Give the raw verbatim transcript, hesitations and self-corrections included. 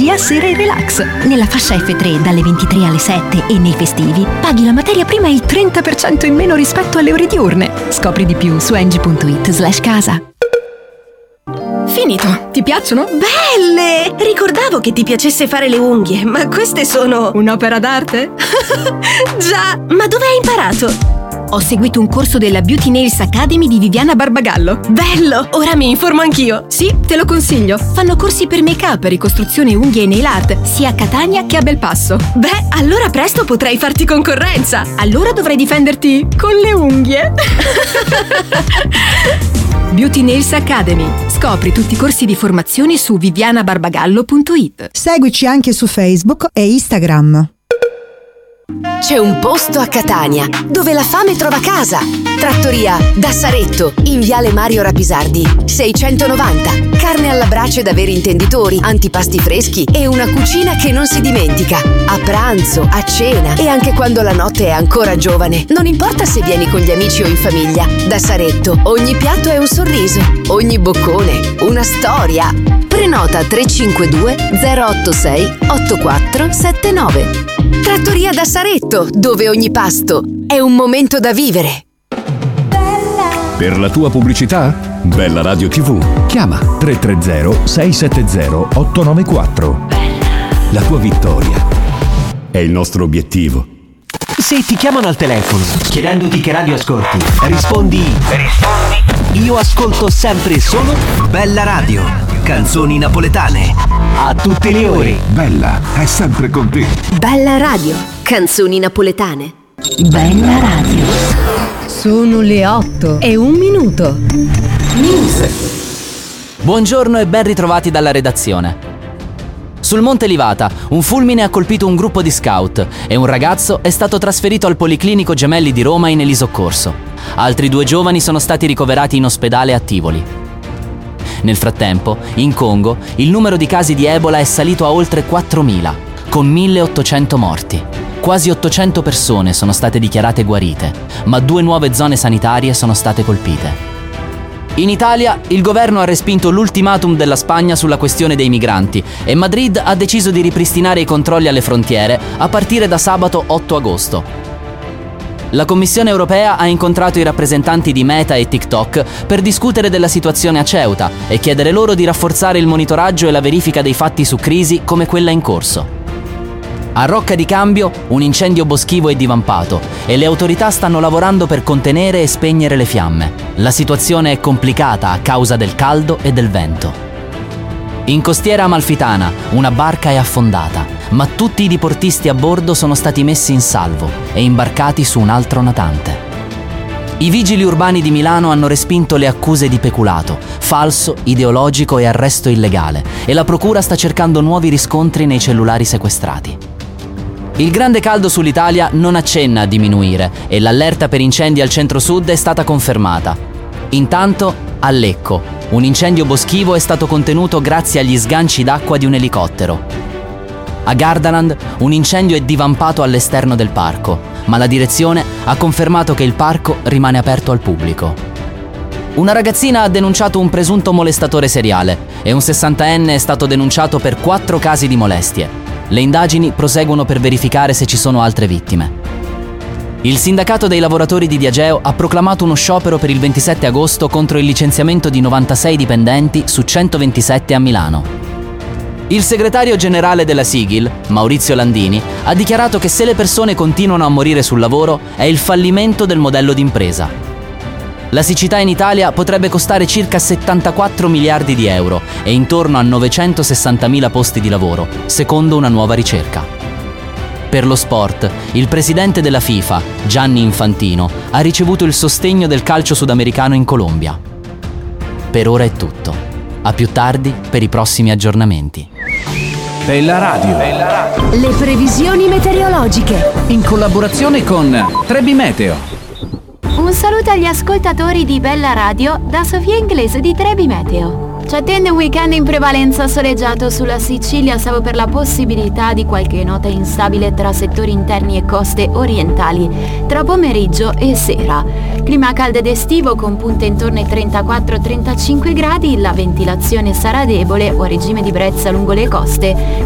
bigiotteria sera e relax. Nella fascia F tre dalle ventitré alle sette e nei festivi paghi la materia prima il trenta per cento in meno rispetto alle ore diurne. Scopri di più su engie punto it slash casa. Finito. Ti piacciono? Belle! Ricordavo che ti piacesse fare le unghie, ma queste sono... Un'opera d'arte? Già! Ma dove hai imparato? Ho seguito un corso della Beauty Nails Academy di Viviana Barbagallo. Bello! Ora mi informo anch'io. Sì, te lo consiglio. Fanno corsi per make-up, ricostruzione unghie e nail art, sia a Catania che a Belpasso. Beh, allora presto potrei farti concorrenza. Allora dovrai difenderti con le unghie. Beauty Nails Academy. Scopri tutti i corsi di formazione su viviana barbagallo punto it. Seguici anche su Facebook e Instagram. C'è un posto a Catania dove la fame trova casa. Trattoria da Saretto, in viale Mario Rapisardi seicentonovanta. Carne alla brace da veri intenditori, antipasti freschi e una cucina che non si dimentica. A pranzo, a cena e anche quando la notte è ancora giovane. Non importa se vieni con gli amici o in famiglia. Da Saretto ogni piatto è un sorriso, ogni boccone una storia. Prenota tre cinque due zero otto sei otto quattro sette nove. Trattoria da Saretto, dove ogni pasto è un momento da vivere. Per la tua pubblicità? Bella Radio tivù. Chiama tre tre zero sei sette zero otto nove quattro. La tua vittoria è il nostro obiettivo. Se ti chiamano al telefono chiedendoti che radio ascolti, rispondi Rispondi Io ascolto sempre e solo Bella Radio, canzoni napoletane a tutte le ore. Bella è sempre con te. Bella Radio, canzoni napoletane. Bella Radio. Sono le otto e un minuto. News. Buongiorno e ben ritrovati dalla redazione. Sul Monte Livata, un fulmine ha colpito un gruppo di scout e un ragazzo è stato trasferito al Policlinico Gemelli di Roma in elisoccorso. Altri due giovani sono stati ricoverati in ospedale a Tivoli. Nel frattempo, in Congo, il numero di casi di Ebola è salito a oltre quattromila, con milleottocento morti. Quasi ottocento persone sono state dichiarate guarite, ma due nuove zone sanitarie sono state colpite. In Italia, il governo ha respinto l'ultimatum della Spagna sulla questione dei migranti e Madrid ha deciso di ripristinare i controlli alle frontiere a partire da sabato otto agosto. La Commissione europea ha incontrato i rappresentanti di Meta e TikTok per discutere della situazione a Ceuta e chiedere loro di rafforzare il monitoraggio e la verifica dei fatti su crisi come quella in corso. A Rocca di Cambio un incendio boschivo è divampato e le autorità stanno lavorando per contenere e spegnere le fiamme. La situazione è complicata a causa del caldo e del vento. In costiera amalfitana una barca è affondata, ma tutti i diportisti a bordo sono stati messi in salvo e imbarcati su un altro natante. I vigili urbani di Milano hanno respinto le accuse di peculato, falso, ideologico e arresto illegale e la procura sta cercando nuovi riscontri nei cellulari sequestrati. Il grande caldo sull'Italia non accenna a diminuire e l'allerta per incendi al centro-sud è stata confermata. Intanto, a Lecco, un incendio boschivo è stato contenuto grazie agli sganci d'acqua di un elicottero. A Gardaland, un incendio è divampato all'esterno del parco, ma la direzione ha confermato che il parco rimane aperto al pubblico. Una ragazzina ha denunciato un presunto molestatore seriale e un sessantenne è stato denunciato per quattro casi di molestie. Le indagini proseguono per verificare se ci sono altre vittime. Il sindacato dei lavoratori di Diageo ha proclamato uno sciopero per il ventisette agosto contro il licenziamento di novantasei dipendenti su centoventisette a Milano. Il segretario generale della Sigil, Maurizio Landini, ha dichiarato che se le persone continuano a morire sul lavoro è il fallimento del modello d'impresa. La siccità in Italia potrebbe costare circa settantaquattro miliardi di euro e intorno a novecentosessantamila posti di lavoro, secondo una nuova ricerca. Per lo sport, il presidente della FIFA, Gianni Infantino, ha ricevuto il sostegno del calcio sudamericano in Colombia. Per ora è tutto. A più tardi per i prossimi aggiornamenti. Bella Radio. Bella Radio. Le previsioni meteorologiche. In collaborazione con Trebi Meteo. Un saluto agli ascoltatori di Bella Radio da Sofia Inglese di Trebi Meteo. Ci attende un weekend in prevalenza soleggiato sulla Sicilia, salvo per la possibilità di qualche nota instabile tra settori interni e coste orientali, tra pomeriggio e sera. Clima caldo ed estivo con punte intorno ai trentaquattro trentacinque gradi, la ventilazione sarà debole o a regime di brezza lungo le coste.